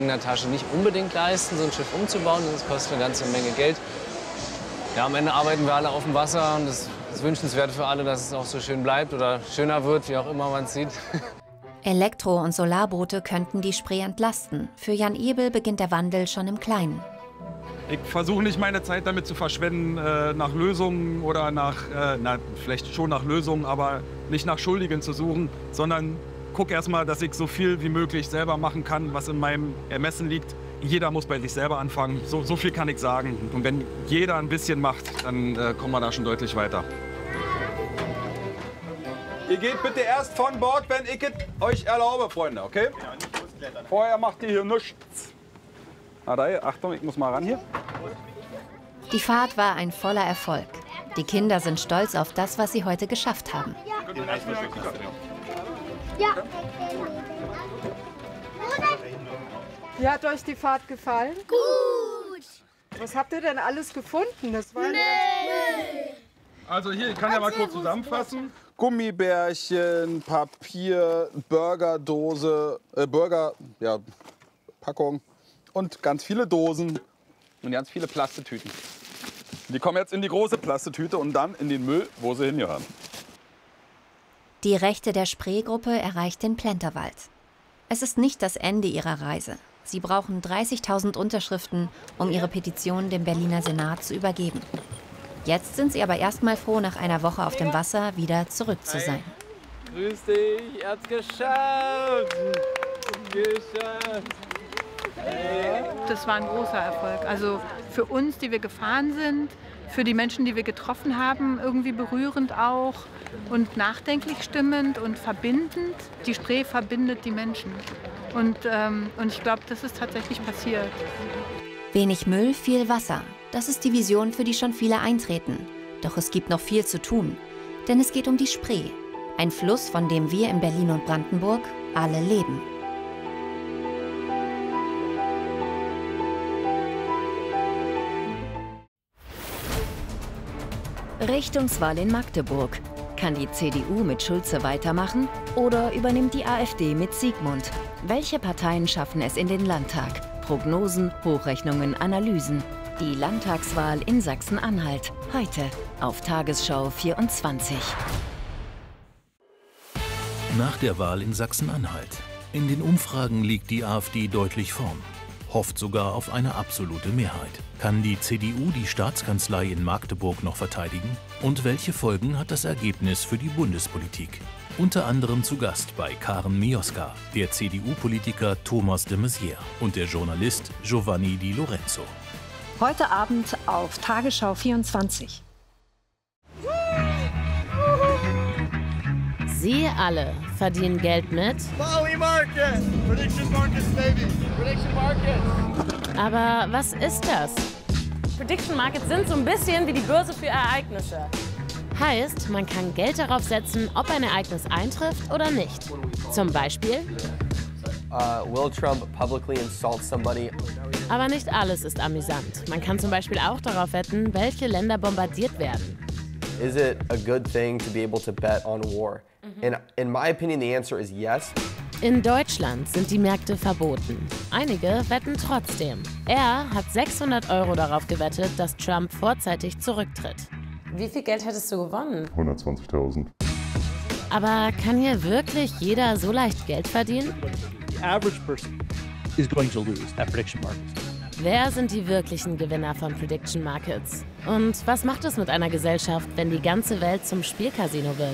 in der Tasche nicht unbedingt leisten, so ein Schiff umzubauen. Das kostet eine ganze Menge Geld. Ja, am Ende arbeiten wir alle auf dem Wasser und es ist wünschenswert für alle, dass es auch so schön bleibt oder schöner wird, wie auch immer man es sieht. Elektro- und Solarboote könnten die Spree entlasten. Für Jan Ebel beginnt der Wandel schon im Kleinen. Ich versuche nicht, meine Zeit damit zu verschwenden, nach Lösungen oder vielleicht schon nach Lösungen, aber nicht nach Schuldigen zu suchen, sondern gucke erstmal, dass ich so viel wie möglich selber machen kann, was in meinem Ermessen liegt. Jeder muss bei sich selber anfangen, so viel kann ich sagen. Und wenn jeder ein bisschen macht, dann kommen wir da schon deutlich weiter. Ihr geht bitte erst von Bord, wenn ich es euch erlaube, Freunde, okay? Vorher macht ihr hier nichts. Achtung, ich muss mal ran hier. Die Fahrt war ein voller Erfolg. Die Kinder sind stolz auf das, was sie heute geschafft haben. Ja. Wie hat euch die Fahrt gefallen? Gut. Was habt ihr denn alles gefunden? Das war Also hier, ich kann ja mal kurz zusammenfassen. Gummibärchen, Papier, Burgerdose, Packung und ganz viele Dosen und ganz viele Plastetüten. Die kommen jetzt in die große Plastetüte und dann in den Müll, wo sie hingehören. Die Rechte der Spreegruppe erreicht den Plenterwald. Es ist nicht das Ende ihrer Reise. Sie brauchen 30.000 Unterschriften, um ihre Petition dem Berliner Senat zu übergeben. Jetzt sind sie aber erstmal froh, nach einer Woche auf dem Wasser wieder zurück zu sein. Grüß dich, ihr habt's geschafft! Das war ein großer Erfolg. Also für uns, die wir gefahren sind, für die Menschen, die wir getroffen haben, irgendwie berührend auch und nachdenklich stimmend und verbindend. Die Spree verbindet die Menschen. Und ich glaube, das ist tatsächlich passiert. Wenig Müll, viel Wasser. Das ist die Vision, für die schon viele eintreten. Doch es gibt noch viel zu tun. Denn es geht um die Spree. Ein Fluss, von dem wir in Berlin und Brandenburg alle leben. Richtungswahl in Magdeburg. Kann die CDU mit Schulze weitermachen oder übernimmt die AfD mit Siegmund? Welche Parteien schaffen es in den Landtag? Prognosen, Hochrechnungen, Analysen. Die Landtagswahl in Sachsen-Anhalt. Heute auf Tagesschau 24. Nach der Wahl in Sachsen-Anhalt. In den Umfragen liegt die AfD deutlich vorn. Hofft sogar auf eine absolute Mehrheit. Kann die CDU die Staatskanzlei in Magdeburg noch verteidigen? Und welche Folgen hat das Ergebnis für die Bundespolitik? Unter anderem zu Gast bei Karen Mioska, der CDU-Politiker Thomas de Maizière und der Journalist Giovanni Di Lorenzo. Heute Abend auf Tagesschau 24. Sie alle verdienen Geld mit. Molly Market! Prediction Markets, baby! Prediction Markets! Aber was ist das? Prediction Markets sind so ein bisschen wie die Börse für Ereignisse. Heißt, man kann Geld darauf setzen, ob ein Ereignis eintrifft oder nicht. Zum Beispiel? Will Trump publicly insult somebody? Aber nicht alles ist amüsant. Man kann zum Beispiel auch darauf wetten, welche Länder bombardiert werden. Is it a good thing to be able to bet on war? And in my opinion, the answer is yes. In Deutschland sind die Märkte verboten. Einige wetten trotzdem. Er hat 600 € darauf gewettet, dass Trump vorzeitig zurücktritt. Wie viel Geld hättest du gewonnen? 120.000. Aber kann hier wirklich jeder so leicht Geld verdienen? The average person is going to lose at prediction markets. Wer sind die wirklichen Gewinner von Prediction Markets? Und was macht es mit einer Gesellschaft, wenn die ganze Welt zum Spielcasino wird?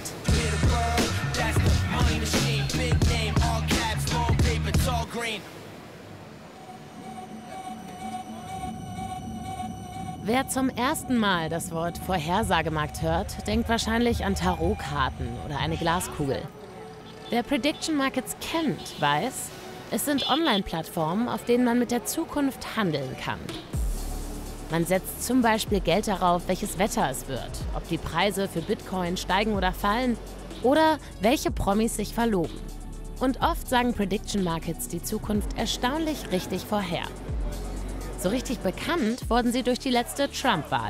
Wer zum ersten Mal das Wort Vorhersagemarkt hört, denkt wahrscheinlich an Tarotkarten oder eine Glaskugel. Wer Prediction Markets kennt, weiß, es sind Online-Plattformen, auf denen man mit der Zukunft handeln kann. Man setzt zum Beispiel Geld darauf, welches Wetter es wird, ob die Preise für Bitcoin steigen oder fallen oder welche Promis sich verloben. Und oft sagen Prediction Markets die Zukunft erstaunlich richtig vorher. So richtig bekannt wurden sie durch die letzte Trump-Wahl.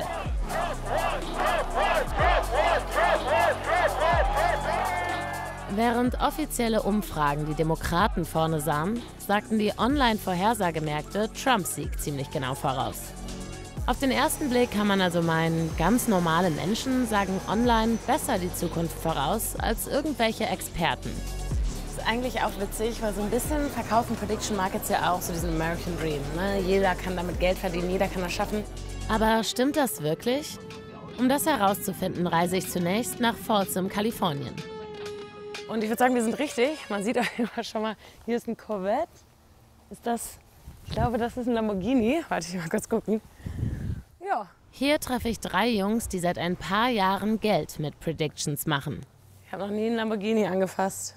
Während offizielle Umfragen die Demokraten vorne sahen, sagten die Online-Vorhersagemärkte Trump-Sieg ziemlich genau voraus. Auf den ersten Blick kann man also meinen, ganz normale Menschen sagen online besser die Zukunft voraus als irgendwelche Experten. Das ist eigentlich auch witzig, weil so ein bisschen verkaufen Prediction Markets ja auch so diesen American Dream. Ne? Jeder kann damit Geld verdienen, jeder kann das schaffen. Aber stimmt das wirklich? Um das herauszufinden, reise ich zunächst nach Folsom, Kalifornien. Und ich würde sagen, wir sind richtig. Man sieht auf jeden Fall schon mal, hier ist ein Corvette. Ist das, ich glaube, das ist ein Lamborghini. Warte, ich mal kurz gucken. Ja. Hier treffe ich 3 Jungs, die seit ein paar Jahren Geld mit Predictions machen. Ich habe noch nie einen Lamborghini angefasst.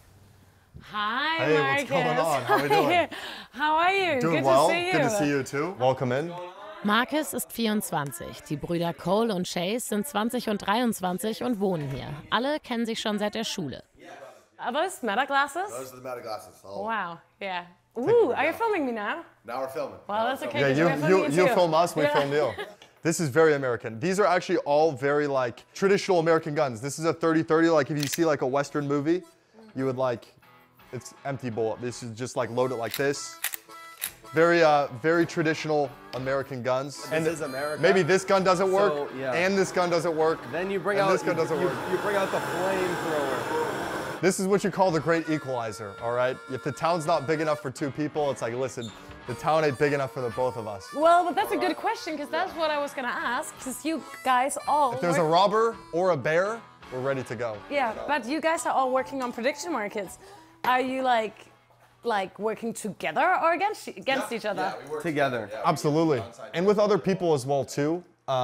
Hi, hey, Marcus. what's going on? How are we doing? How are you? Doing Good well. to see you. Good to see you too. Welcome in. Marcus ist 24, die Brüder Cole und Chase sind 20 und 23 und wohnen hier. Alle kennen sich schon seit der Schule. Are those Meta glasses? Those are the Meta glasses. Wow, yeah. Ooh, are you filming me now? Now we're filming. Well, that's okay. Yeah, you film us, we film you. This is very American. These are actually all very like traditional American guns. This is a 30-30. Like if you see like a Western movie, you would like, it's empty bullet. This is just like load it like this. Very traditional American guns. And this is America. Maybe this gun doesn't work, So, yeah. and this gun doesn't work. Then you bring and out this gun doesn't work. You bring out the flamethrower. This is what you call the great equalizer, all right? If the town's not big enough for 2 people, it's like, listen, the town ain't big enough for the both of us. Well, but that's a good question, because that's what I was going to ask, because you guys all... If there's a robber or a bear, we're ready to go. Yeah, but you guys are all working on prediction markets. Are you like working together or against each other? Yeah, we work together. Absolutely. And with other people as well, too.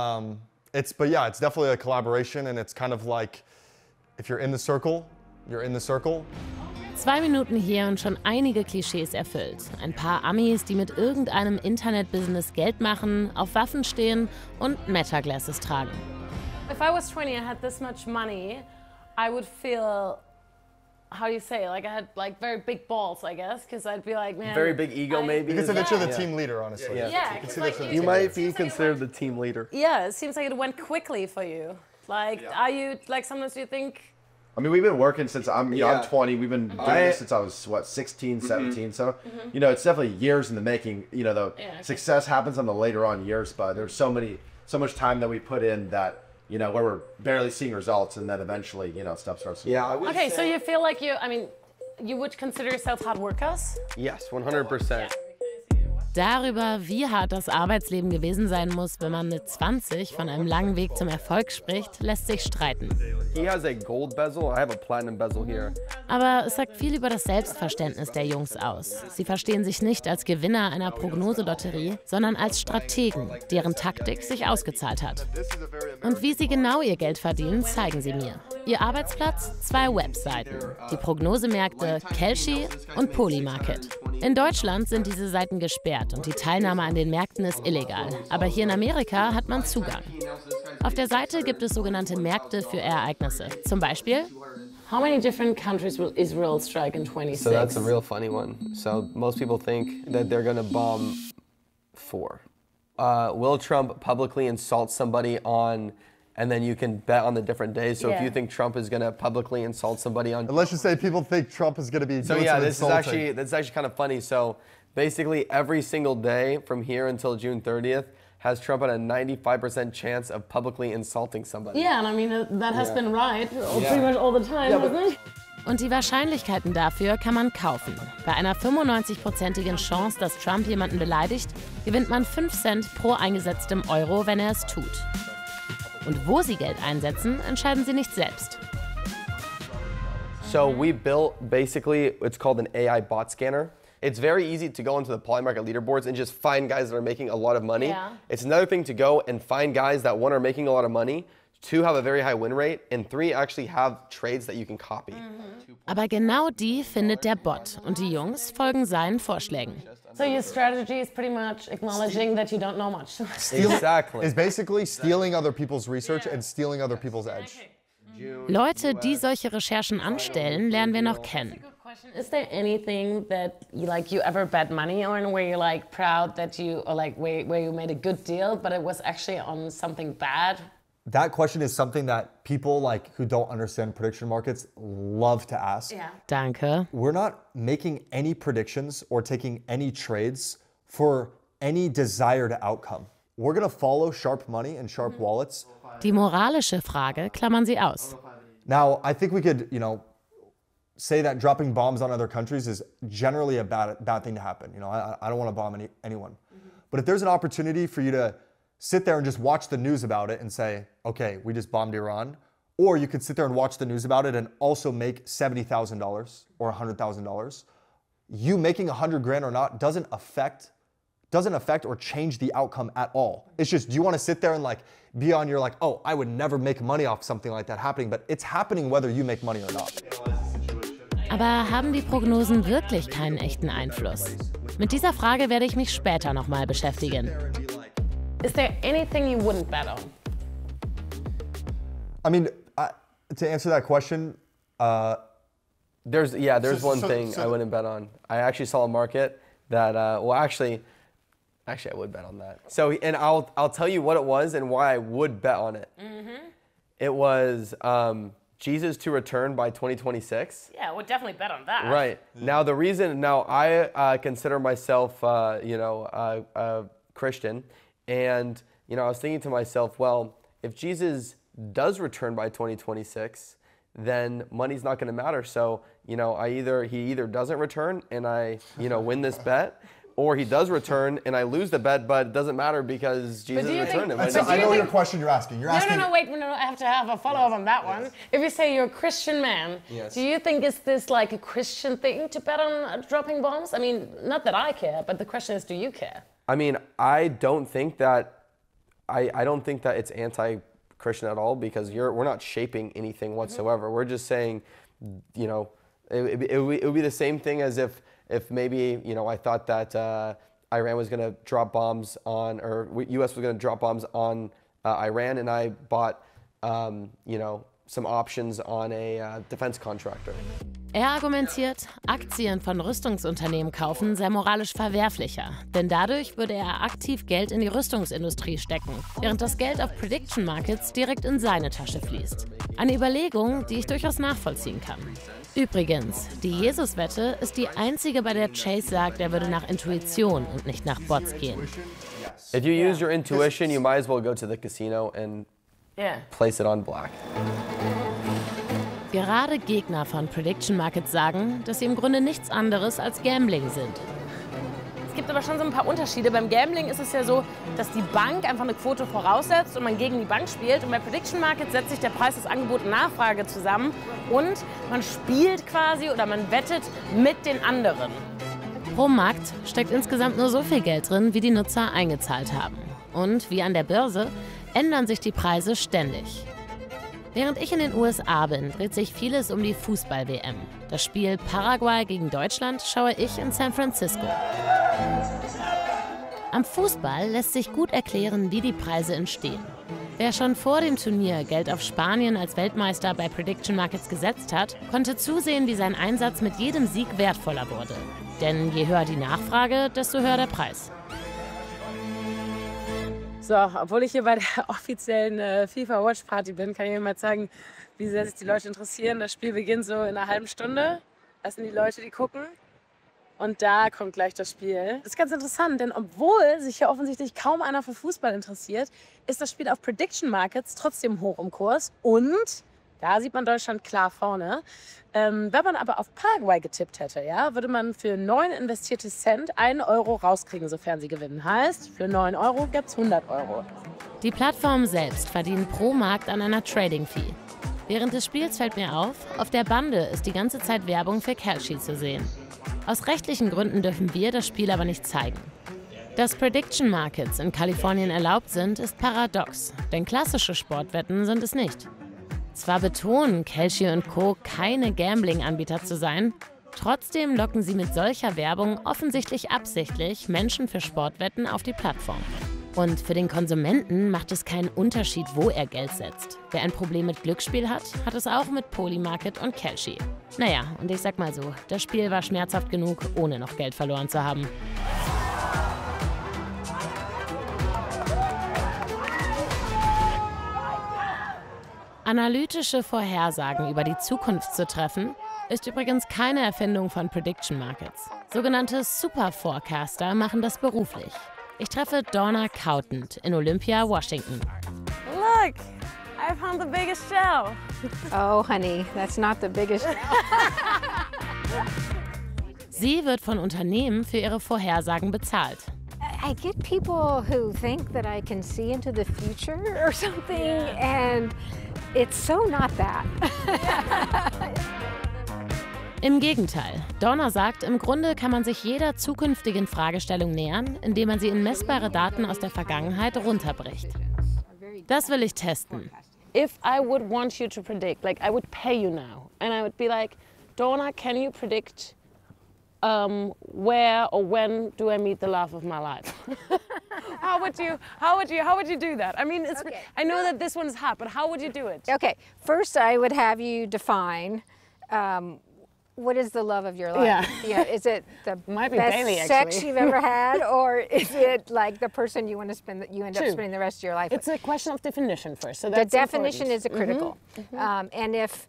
It's definitely a collaboration, and it's kind of like, if you're in the circle, you're in the circle. 2 Minuten hier und schon einige Klischees erfüllt. Ein paar Amis, die mit irgendeinem Internet-Business Geld machen, auf Waffen stehen und Meta-Glasses tragen. If I was 20 and I had this much money, I would feel, how do you say, like I had like very big balls, I guess, because I'd be like, man. Very big ego, maybe. You consider that you're the team leader, honestly. You might be considered the team leader. Yeah, it seems like it went quickly for you. Like, are you, like, sometimes you think, I mean, we've been working since I'm 20. We've been doing this since I was, 16, 17. So, it's definitely years in the making. The success happens on the later on years, but there's so much time that we put in that, where we're barely seeing results, and then eventually, stuff starts. Yeah. Okay, so you feel like you would consider yourself hard workers? Yes, 100%. Darüber, wie hart das Arbeitsleben gewesen sein muss, wenn man mit 20 von einem langen Weg zum Erfolg spricht, lässt sich streiten. He has a gold bezel. I have a platinum bezel here. Aber es sagt viel über das Selbstverständnis der Jungs aus. Sie verstehen sich nicht als Gewinner einer Prognoselotterie, sondern als Strategen, deren Taktik sich ausgezahlt hat. Und wie sie genau ihr Geld verdienen, zeigen sie mir. Ihr Arbeitsplatz? 2 Webseiten. Die Prognosemärkte Kalshi und Polymarket. In Deutschland sind diese Seiten gesperrt und die Teilnahme an den Märkten ist illegal. Aber hier in Amerika hat man Zugang. Auf der Seite gibt es sogenannte Märkte für Ereignisse. Zum Beispiel: How many different countries will Israel strike in 26? So that's a real funny one. So most people think that they're going to bomb 4. Will Trump publicly insult somebody on, and then you can bet on the different days. So if you think Trump is going to publicly insult somebody on... And let's just say people think Trump is going to be doing this is actually kind of funny. So basically every single day from here until June 30th has Trump at a 95% chance of publicly insulting somebody. Yeah, and I mean, that has been right pretty much all the time, hasn't it? Und die Wahrscheinlichkeiten dafür kann man kaufen. Bei einer 95%igen Chance, dass Trump jemanden beleidigt, gewinnt man 5 Cent pro eingesetztem Euro, wenn er es tut. Und wo sie Geld einsetzen, entscheiden sie nicht selbst. So we built basically, it's called an AI bot scanner. It's very easy to go into the Polymarket leaderboards and just find guys that are making a lot of money. Yeah. It's another thing to go and find guys that, 1, are making a lot of money, 2, have a very high win rate, and 3, actually have trades that you can copy. Aber genau die findet der Bot und die Jungs folgen seinen Vorschlägen. So your strategy is pretty much acknowledging that you don't know much. Exactly. It's basically stealing other people's research and stealing other people's edge. Leute, die solche Recherchen anstellen, lernen wir noch kennen. Is there anything that you ever bet money on where you're like proud that you, or like where you made a good deal, but it was actually on something bad? That question is something that people like who don't understand prediction markets love to ask. Yeah. Danke. We're not making any predictions or taking any trades for any desired outcome. We're gonna follow sharp money and sharp wallets. Die moralische Frage klammern sie aus. Now, I think we could, say that dropping bombs on other countries is generally a bad thing to happen. I don't want to bomb anyone. But if there's an opportunity for you to sit there and just watch the news about it and say, okay, we just bombed Iran, or you could sit there and watch the news about it and also make $70,000 or $100,000. You making $100,000 or not doesn't affect or change the outcome at all. It's just, do you want to sit there and be on your oh, I would never make money off something like that happening, but it's happening whether you make money or not. Aber haben die Prognosen wirklich keinen echten Einfluss? Mit dieser Frage werde ich mich später nochmal beschäftigen. Is there anything you wouldn't bet on? I mean, to answer that question, there's one thing I wouldn't bet on. I actually saw a market that, actually I would bet on that. So, and I'll tell you what it was and why I would bet on it. Mm-hmm. It was Jesus to return by 2026. Yeah, we'll definitely bet on that. Right. Now the reason, I consider myself, a Christian, and I was thinking to myself, well, if Jesus does return by 2026, then money's not going to matter. So, he either doesn't return and I, win this bet, or he does return and I lose the bet, but it doesn't matter because Jesus returned. I know your question you're asking. Wait, I have to have a follow-up on that one. If you say you're a Christian man, yes. Do you think is this like a Christian thing to bet on dropping bombs? I mean, not that I care, but the question is, do you care? I mean, I don't think that it's anti-Christian at all, because we're not shaping anything whatsoever. Mm-hmm. We're just saying, it would be the same thing as if maybe, I thought that Iran was going to drop bombs on, or U.S. was going to drop bombs on Iran, and I bought, some options on a defense contractor. Argumentiert, Aktien von Rüstungsunternehmen kaufen sei moralisch verwerflicher, denn dadurch würde aktiv Geld in die Rüstungsindustrie stecken, während das Geld auf Prediction Markets direkt in seine Tasche fließt. Eine Überlegung, die ich durchaus nachvollziehen kann. Übrigens, die Jesus-Wette ist die einzige, bei der Chase sagt, er würde nach Intuition und nicht nach Bots gehen. If you use your intuition, you might as well go to the casino and place it on black. Gerade Gegner von Prediction Markets sagen, dass sie im Grunde nichts anderes als Gambling sind. Es gibt aber schon so ein paar Unterschiede. Beim Gambling ist es ja so, dass die Bank einfach eine Quote voraussetzt und man gegen die Bank spielt. Und bei Prediction Markets setzt sich der Preis aus Angebot und Nachfrage zusammen und man spielt quasi oder man wettet mit den anderen. Pro Markt steckt insgesamt nur so viel Geld drin, wie die Nutzer eingezahlt haben. Und wie an der Börse ändern sich die Preise ständig. Während ich in den USA bin, dreht sich vieles um die Fußball-WM. Das Spiel Paraguay gegen Deutschland schaue ich in San Francisco. Am Fußball lässt sich gut erklären, wie die Preise entstehen. Wer schon vor dem Turnier Geld auf Spanien als Weltmeister bei Prediction Markets gesetzt hat, konnte zusehen, wie sein Einsatz mit jedem Sieg wertvoller wurde. Denn je höher die Nachfrage, desto höher der Preis. So, obwohl ich hier bei der offiziellen FIFA Watch Party bin, kann ich mir mal zeigen, wie sehr sich die Leute interessieren. Das Spiel beginnt so in einer halben Stunde. Das sind die Leute, die gucken. Und da kommt gleich das Spiel. Das ist ganz interessant, denn obwohl sich hier offensichtlich kaum einer für Fußball interessiert, ist das Spiel auf Prediction Markets trotzdem hoch im Kurs. Und da sieht man Deutschland klar vorne. Wenn man aber auf Paraguay getippt hätte, würde man für 9 investierte Cent 1 Euro rauskriegen, sofern sie gewinnen. Heißt, für 9 Euro gibt es 100 Euro. Die Plattformen selbst verdienen pro Markt an einer Trading-Fee. Während des Spiels fällt mir auf der Bande ist die ganze Zeit Werbung für Kalshi zu sehen. Aus rechtlichen Gründen dürfen wir das Spiel aber nicht zeigen. Dass Prediction Markets in Kalifornien erlaubt sind, ist paradox, denn klassische Sportwetten sind es nicht. Zwar betonen Kalshi und Co. keine Gambling-Anbieter zu sein, trotzdem locken sie mit solcher Werbung offensichtlich absichtlich Menschen für Sportwetten auf die Plattform. Und für den Konsumenten macht es keinen Unterschied, wo er Geld setzt. Wer ein Problem mit Glücksspiel hat, hat es auch mit Polymarket und Kalshi. Naja, und ich sag mal so, das Spiel war schmerzhaft genug, ohne noch Geld verloren zu haben. Analytische Vorhersagen über die Zukunft zu treffen, ist übrigens keine Erfindung von Prediction Markets. Sogenannte Super-Forecaster machen das beruflich. Ich treffe Donna Cowtent in Olympia, Washington. Look, I found the biggest shell. Oh, honey, that's not the biggest. Sie wird von Unternehmen für ihre Vorhersagen bezahlt. I get people who think that I can see into the future or something, and it's so not that. Im Gegenteil. Donna sagt, im Grunde kann man sich jeder zukünftigen Fragestellung nähern, indem man sie in messbare Daten aus der Vergangenheit runterbricht. Das will ich testen. If I would want you to predict, like I would pay you now, and I would be like, Donna, can you predict where or when do I meet the love of my life? How would you do that? I mean, it's, okay. I know that this one's hot, but how would you do it? Okay, first I would have you define what is the love of your life? Yeah. You know, is it the Might be best Bailey, sex you've ever had, or is it like the person you want to spend, you end up spending the rest of your life with? It's a question of definition first. So the that's definition important. is critical, and if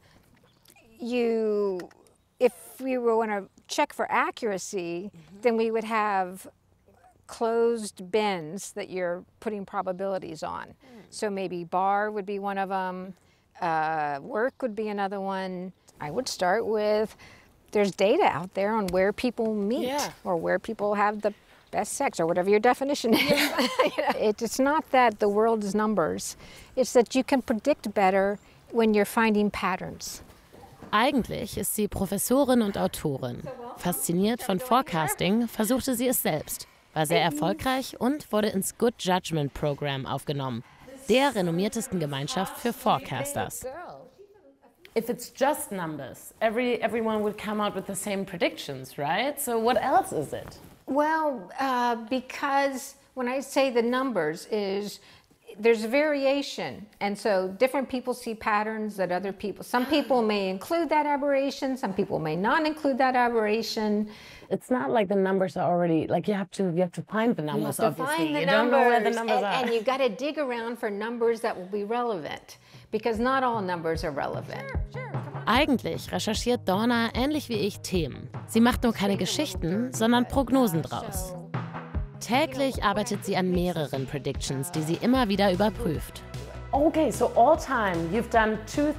we want to check for accuracy, then we would have closed bins that you're putting probabilities on. So maybe bar would be one of them, work would be another one. I would start with, there's data out there on where people meet or where people have the best sex or whatever your definition is. It's not that the world is numbers, it's that you can predict better when you're finding patterns. Eigentlich ist sie Professorin und Autorin. Fasziniert von Forecasting, versuchte sie es selbst, war sehr erfolgreich und wurde ins Good Judgment Program aufgenommen, der renommiertesten Gemeinschaft für Forecasters. If it's just numbers, everyone would come out with the same predictions, right? So what else is it? Well, because when I say the numbers is, there's variation, and so different people see patterns that other people, some people may include that aberration, some people may not include that aberration. It's not like the numbers are already, like you have to find the numbers, you have to obviously. Find the you numbers, don't know where the numbers are. And you've got to dig around for numbers that will be relevant, because not all numbers are relevant. Eigentlich recherchiert Donna ähnlich wie ich Themen. Sie macht nur keine Geschichten, sondern Prognosen draus. Täglich arbeitet sie an mehreren Predictions, die sie immer wieder überprüft. Okay, so all time you've done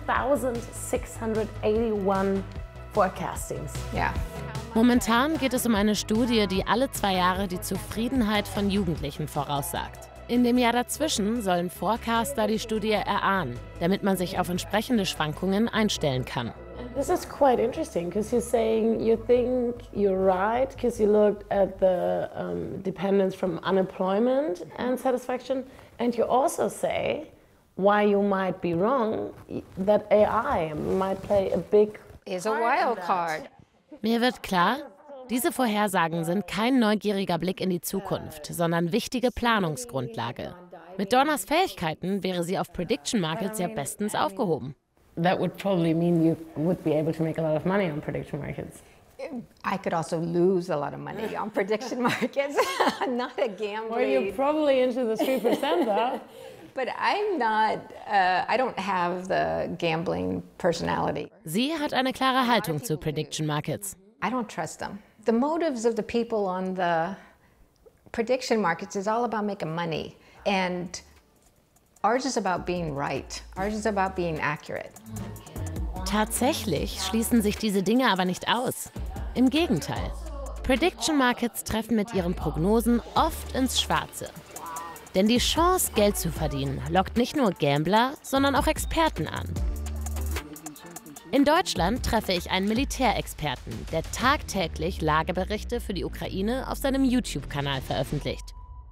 2,681 forecastings. Yeah. Momentan geht es um eine Studie, die alle 2 Jahre die Zufriedenheit von Jugendlichen voraussagt. In dem Jahr dazwischen sollen Forecaster die Studie erahnen, damit man sich auf entsprechende Schwankungen einstellen kann. This is quite interesting because you're saying you think you're right because you looked at the dependence from unemployment and satisfaction, and you also say why you might be wrong, that AI might play a big is a wild card. Mir wird klar, diese Vorhersagen sind kein neugieriger Blick in die Zukunft, sondern wichtige Planungsgrundlage. Mit Donnas Fähigkeiten wäre sie auf Prediction Markets ja bestens aufgehoben. That would probably mean you would be able to make a lot of money on prediction markets. I could also lose a lot of money on prediction markets. I'm not a gambling. Well, you're probably into the 3%, though. But I'm not, I don't have the gambling personality. Sie hat eine klare Haltung zu Prediction Markets. I don't trust them. The motives of the people on the prediction markets is all about making money. And ours is about being right. Ours is about being accurate. Tatsächlich schließen sich diese Dinge aber nicht aus. Im Gegenteil. Prediction Markets treffen mit ihren Prognosen oft ins Schwarze. Denn die Chance, Geld zu verdienen, lockt nicht nur Gambler, sondern auch Experten an. In Deutschland treffe ich einen Militärexperten, der tagtäglich Lageberichte für die Ukraine auf seinem YouTube-Kanal veröffentlicht.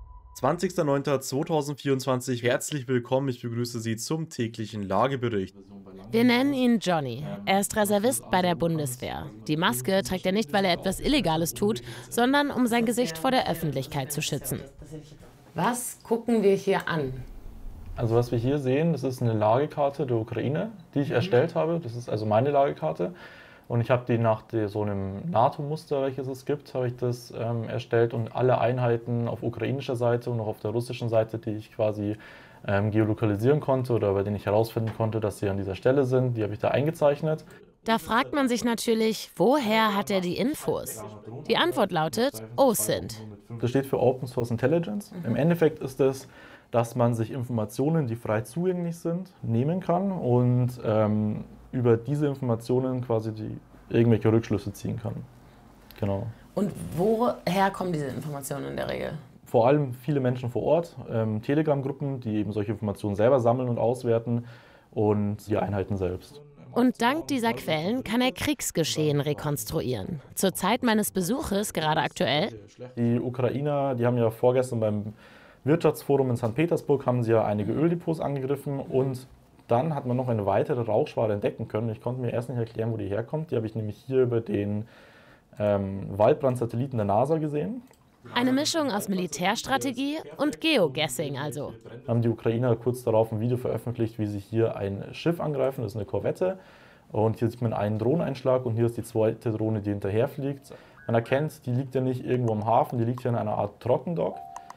20.09.2024, herzlich willkommen, ich begrüße Sie zum täglichen Lagebericht. Wir nennen ihn Johnny. Er ist Reservist bei der Bundeswehr. Die Maske trägt er nicht, weil er etwas Illegales tut, sondern um sein Gesicht vor der Öffentlichkeit zu schützen. Was gucken wir hier an? Also was wir hier sehen, das ist eine Lagekarte der Ukraine, die ich erstellt habe. Das ist also meine Lagekarte. Und ich habe die nach so einem NATO-Muster, welches es gibt, habe ich das erstellt und alle Einheiten auf ukrainischer Seite und auch auf der russischen Seite, die ich quasi geolokalisieren konnte oder bei denen ich herausfinden konnte, dass sie an dieser Stelle sind, die habe ich da eingezeichnet. Da fragt man sich natürlich, woher hat er die Infos? Die Antwort lautet OSINT. Das steht für Open Source Intelligence. Im Endeffekt ist es, dass man sich Informationen, die frei zugänglich sind, nehmen kann und über diese Informationen quasi irgendwelche Rückschlüsse ziehen kann. Genau. Und woher kommen diese Informationen in der Regel? Vor allem viele Menschen vor Ort, Telegram-Gruppen, die eben solche Informationen selber sammeln und auswerten und die Einheiten selbst. Und dank dieser Quellen kann er Kriegsgeschehen rekonstruieren. Zur Zeit meines Besuches, gerade aktuell. Die Ukrainer, die haben ja vorgestern beim Wirtschaftsforum in St. Petersburg haben sie ja einige Öldepots angegriffen und dann hat man noch eine weitere Rauchschwade entdecken können. Ich konnte mir erst nicht erklären, wo die herkommt. Die habe ich nämlich hier über den Waldbrand-Satelliten der NASA gesehen. Eine Mischung aus Militärstrategie und Geoguessing also. Haben die Ukrainer kurz darauf ein Video veröffentlicht, wie sie hier ein Schiff angreifen, das ist eine Korvette. Und hier sieht man einen Drohneneinschlag und hier ist die zweite Drohne, die hinterherfliegt. Man erkennt, die liegt ja nicht irgendwo am Hafen, die liegt hier in einer Art Trockendock.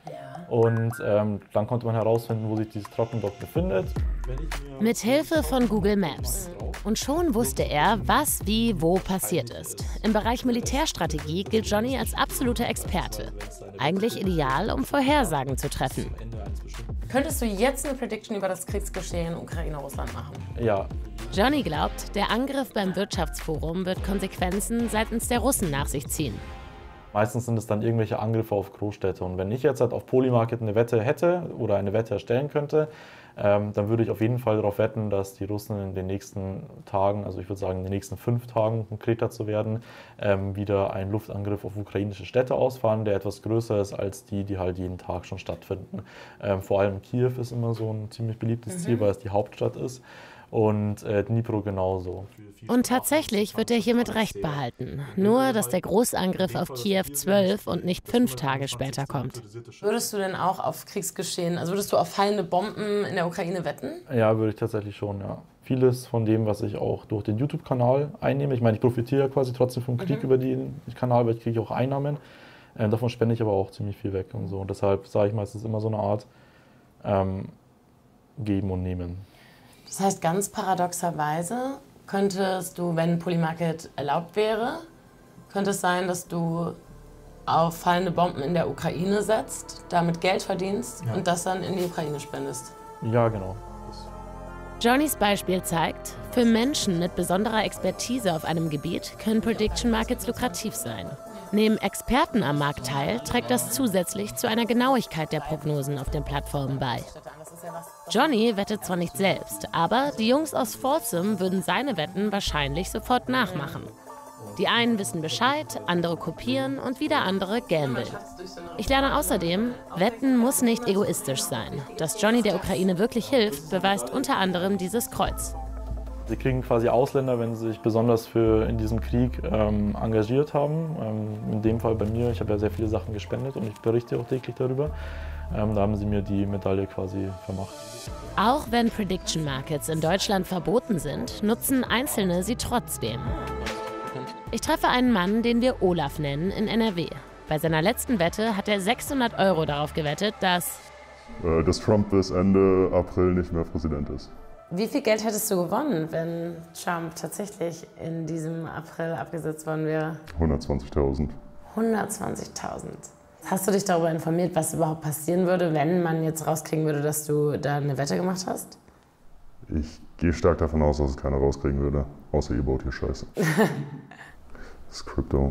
Und dann konnte man herausfinden, wo sich dieses Trockendock befindet. Mit Hilfe von Google Maps. Und schon wusste er, was, wie, wo passiert ist. Im Bereich Militärstrategie gilt Johnny als absoluter Experte. Eigentlich ideal, um Vorhersagen zu treffen. Könntest du jetzt eine Prediction über das Kriegsgeschehen Ukraine-Russland machen? Ja. Johnny glaubt, der Angriff beim Wirtschaftsforum wird Konsequenzen seitens der Russen nach sich ziehen. Meistens sind es dann irgendwelche Angriffe auf Großstädte. Und wenn ich jetzt halt auf Polymarket eine Wette hätte oder eine Wette erstellen könnte, dann würde ich auf jeden Fall darauf wetten, dass die Russen in den nächsten Tagen, also ich würde sagen in den nächsten 5 Tagen, um konkreter zu werden, wieder einen Luftangriff auf ukrainische Städte ausfahren, der etwas größer ist als die halt jeden Tag schon stattfinden. Vor allem Kiew ist immer so ein ziemlich beliebtes Ziel, weil es die Hauptstadt ist. Und Dnipro genauso. Und tatsächlich wird er hiermit recht behalten. Nur, dass der Großangriff auf Kiew 12 und nicht 5 Tage später kommt. Würdest du denn auch auf Kriegsgeschehen, also würdest du auf fallende Bomben in der Ukraine wetten? Ja, würde ich tatsächlich schon, ja. Vieles von dem, was ich auch durch den YouTube-Kanal einnehme, ich meine, ich profitiere ja quasi trotzdem vom Krieg über den Kanal, weil ich kriege auch Einnahmen. Davon spende ich aber auch ziemlich viel weg und so. Und deshalb sage ich mal, es ist immer so eine Art Geben und Nehmen. Das heißt, ganz paradoxerweise könntest du, wenn Polymarket erlaubt wäre, könnte es sein, dass du auf fallende Bomben in der Ukraine setzt, damit Geld verdienst und das dann in die Ukraine spendest. Ja, genau. Johnnys Beispiel zeigt, für Menschen mit besonderer Expertise auf einem Gebiet können Prediction Markets lukrativ sein. Nehmen Experten am Markt teil, trägt das zusätzlich zu einer Genauigkeit der Prognosen auf den Plattformen bei. Johnny wettet zwar nicht selbst, aber die Jungs aus Folsom würden seine Wetten wahrscheinlich sofort nachmachen. Die einen wissen Bescheid, andere kopieren und wieder andere gambeln. Ich lerne außerdem, Wetten muss nicht egoistisch sein. Dass Johnny der Ukraine wirklich hilft, beweist unter anderem dieses Kreuz. Sie kriegen quasi Ausländer, wenn sie sich besonders in diesem Krieg engagiert haben. In dem Fall bei mir, ich habe ja sehr viele Sachen gespendet und ich berichte auch täglich darüber. Da haben sie mir die Medaille quasi vermacht. Auch wenn Prediction Markets in Deutschland verboten sind, nutzen Einzelne sie trotzdem. Ich treffe einen Mann, den wir Olaf nennen, in NRW. Bei seiner letzten Wette hat er 600 € darauf gewettet, dass Trump bis Ende April nicht mehr Präsident ist. Wie viel Geld hättest du gewonnen, wenn Trump tatsächlich in diesem April abgesetzt worden wäre? 120.000. 120.000. Hast du dich darüber informiert, was überhaupt passieren würde, wenn man jetzt rauskriegen würde, dass du da eine Wette gemacht hast? Ich gehe stark davon aus, dass es keiner rauskriegen würde, außer ihr baut hier Scheiße. Das ist Krypto.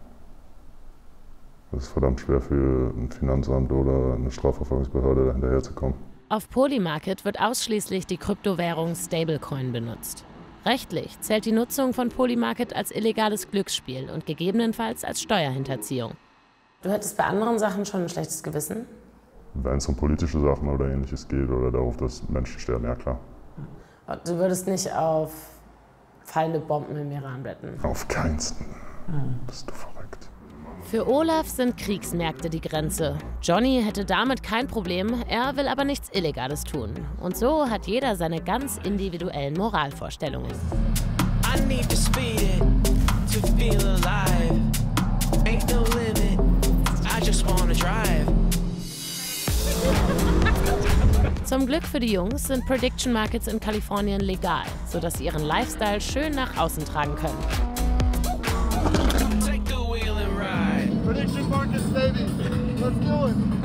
Das ist verdammt schwer für ein Finanzamt oder eine Strafverfolgungsbehörde hinterherzukommen. Auf Polymarket wird ausschließlich die Kryptowährung Stablecoin benutzt. Rechtlich zählt die Nutzung von Polymarket als illegales Glücksspiel und gegebenenfalls als Steuerhinterziehung. Du hättest bei anderen Sachen schon ein schlechtes Gewissen? Wenn es um politische Sachen oder Ähnliches geht oder darauf, dass Menschen sterben, ja klar. Du würdest nicht auf fallende Bomben im Iran wetten? Auf keinsten. Bist du verrückt. Für Olaf sind Kriegsmärkte die Grenze. Johnny hätte damit kein Problem, er will aber nichts Illegales tun. Und so hat jeder seine ganz individuellen Moralvorstellungen. I need to speed it. Zum Glück für die Jungs sind Prediction Markets in Kalifornien legal, sodass sie ihren Lifestyle schön nach außen tragen können. Prediction Markets, baby. Let's do it.